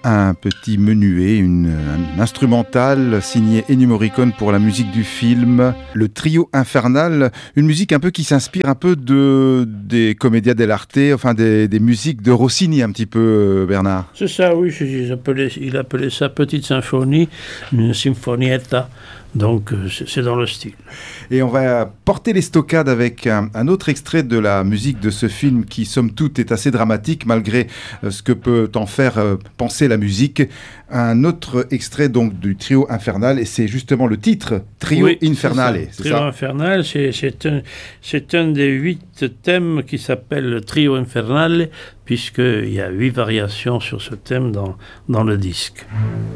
un petit menuet, un instrumental signé Ennio Morricone pour la musique du film Le Trio Infernal, une musique un peu qui s'inspire un peu des Commedia dell'arte, enfin des musiques de Rossini un petit peu, Bernard. C'est ça, oui, il appelait ça petite symphonie, une sinfonietta. Donc c'est dans le style. Et on va porter les stockades avec un autre extrait de la musique de ce film qui, somme toute, est assez dramatique malgré ce que peut en faire penser la musique. Un autre extrait donc du Trio Infernal, et c'est justement le titre, Trio Infernale. C'est Trio Infernale, c'est un des 8 thèmes qui s'appelle le Trio Infernale, puisqu'il y a 8 variations sur ce thème dans le disque.